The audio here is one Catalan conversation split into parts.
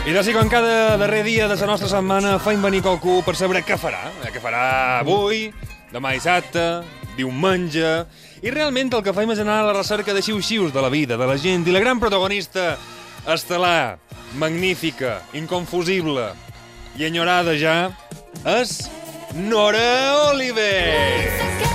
I d'ací com cada darrer dia de la nostra setmana feim venir qualcú per saber què farà. Què farà avui, demà dissabte, diumenge... I realment el que feim és anar a la recerca de xiu-xius de la vida, de la gent, i la gran protagonista estel·lar, magnífica, inconfusible i enyorada ja, és Nora Oliver!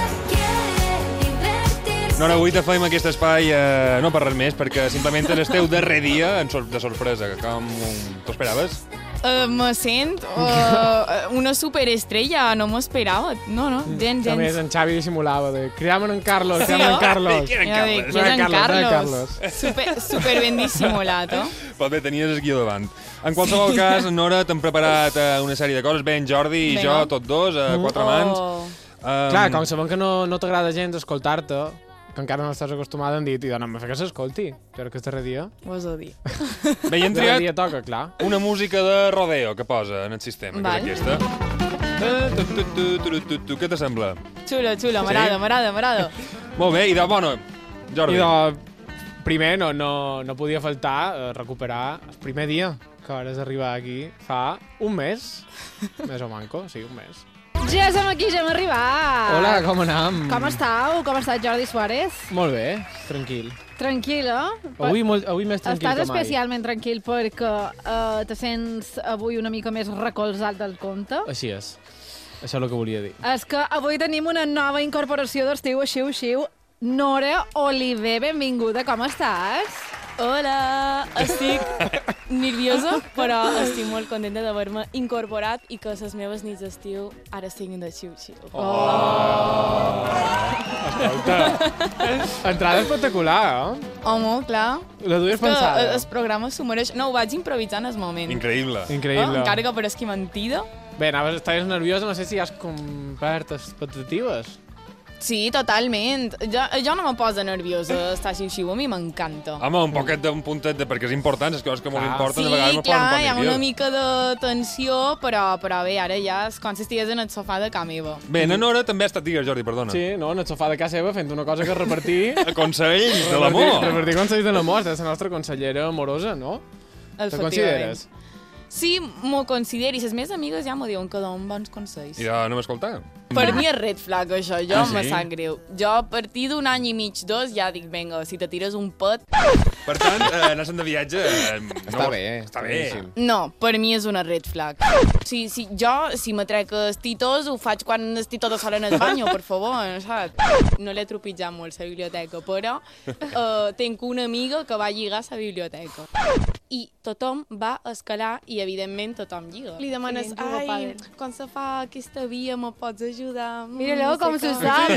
Nora, avui te feim aquest espai no per res més, perquè simplement és el teu darrer dia de sorpresa. Com t'ho esperaves? Me sent una superestrella, no m'ho esperava. No, gens. A més, en Xavi dissimulava de crida'm en Carlos, crida'm en Carlos. Qui era en Qui era en Carlos? Super ben dissimulat, oh? Però bé, tenies el guió davant. En qualsevol cas, Nora, t'hem preparat una sèrie de coses. Ben, Jordi i jo, tots dos, a quatre mans. Clar, com sabem que no t'agrada gens escoltar-te, que encara no estàs acostumada, han dit, i dona, me fa que s'escolti, però que és darrer dia. Ho has de dir. Bé, i hem Darrer triat dia toca, clar. una música de rodeo que posa en el sistema, que és aquesta. Què t'assembla? Xulo, m'agrada. Molt bé, i de, bueno, Jordi. I primer no podia faltar recuperar el primer dia que vares arribar aquí fa un mes, més o manco, sí, un mes. Ja som aquí, ja hem arribat. Hola, com anam? Com estàu? Com està Jordi Suárez? Molt bé, tranquil. Tranquil, eh? Avui més tranquil Estàs que mai. especialment tranquil perquè te sents avui una mica més recolzat del compte. Així és. Això és el que volia dir. És que avui tenim una nova incorporació d'estiu a Xiu-Xiu. Nora Oliver, benvinguda, com estàs? Hola, estic nerviosa, però estic molt contenta d'haver-me incorporat i que les meves nits d'estiu ara siguin de xiu-xiu. Escolta, entrada espectacular, eh? Home, clar. La duies Que pensada. el programa s'ho mereix. No, ho vaig improvisar en el moment. Increïble. Increïble. Encara que pareixi mentida. Bé, estaves nerviosa, no sé si has complert expectatives. Sí, totalment. Jo no me posa nerviosa estar xiu-xiu, a mi m'encanta. Home, un puntet de perquè és important, les coses que molt importen, Sí, de vegades me posen clar, un poc hi ha una nerviós. mica de tensió, però bé, ara ja és com si estigués en el sofà de casa meva. Bé, na Nora també ha estat, digues, Jordi, perdona. Sí, no, en el sofà de casa seva fent una cosa que és repartir... Consells de l'amor. Repartir consells de l'amor, és la nostra consellera amorosa, no? Te consideres? Sí, m'ho considero, i les meves amigues ja m'ho diuen que donen bons consells. I de no m'escoltar. Per mi és red flag, això, jo sí? me sap greu. Jo, a partir d'un any i mig, dos, ja dic, vinga, si te tires un pet... Per tant, anar-se'n de viatge... Està bé. Està bé. No, per mi és una red flag. Si me trec el titós, ho faig quan estic tota sola en el banyo, per favor, saps? No l'he tropitjat molt, la biblioteca, però tinc una amiga que va lligar a la biblioteca. I tothom va escalar i, evidentment, tothom lliga. Li demanes, ai, com se fa aquesta via, me pots ajudar? Mira-lo, com s'ho sap.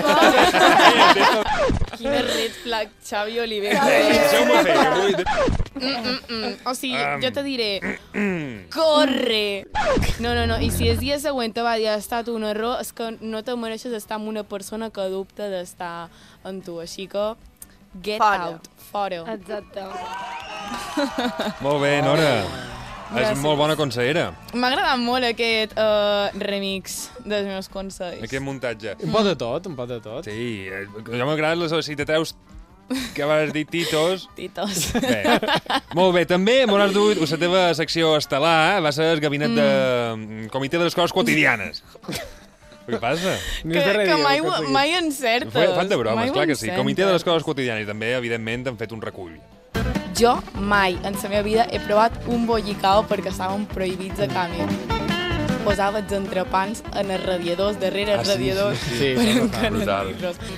Quina red flag, Xavi Oliver. Deixeu-me fer, que vull... O sigui, jo te diré, corre! No, i si el dia següent te va dir ha estat un error, és que no te mereixes estar amb una persona que dubta d'estar amb tu, així que get out, fora. Exacte. Molt bé, Nora. És molt bona consellera. M'ha agradat molt aquest remix dels meus consells. Aquest muntatge. Un pot de tot. Sí, jo m'agraden les citateus que vas dir titos. Titos. Bé. Molt bé, també m'hauràs dut la teva secció estel·lar, va ser el gabinet de comitè de les coses quotidianes. Què passa? Que mai encertes. Fan de bromes, clar que sí. Comitè de les coses quotidianes. I també, evidentment, han fet un recull. Jo mai en la meva vida he provat un bollicao perquè estaven prohibits a canvi. Posava els entrepans en els radiadors, darrere els radiadors. Sí, brutal.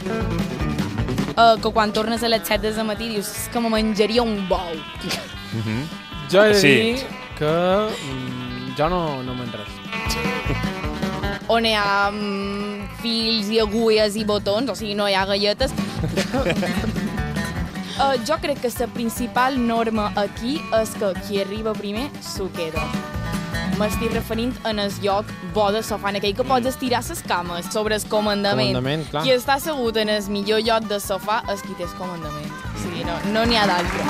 Que quan tornes a les 7 del matí dius que me menjaria un bou. Jo he de Sí. dir que jo no menjo res. On hi ha fils i agulles i botons, o sigui, no hi ha galletes. Jo crec que la principal norma aquí és que qui arriba primer s'ho queda. M'estic referint en el lloc bo de sofà, en aquell que pots estirar les cames sobre el comandament. Comandament, clar. Qui està assegut en el millor lloc de sofà és qui té el comandament. O sigui, no n'hi ha d'altre.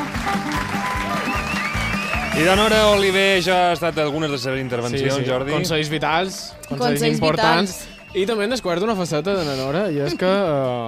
I de Nora Oliver ja ha estat algunes de les seves intervencions, Jordi. Consells vitals, consells Consells importants. vitals. I també hem descobert una faceta de la Nora, i és que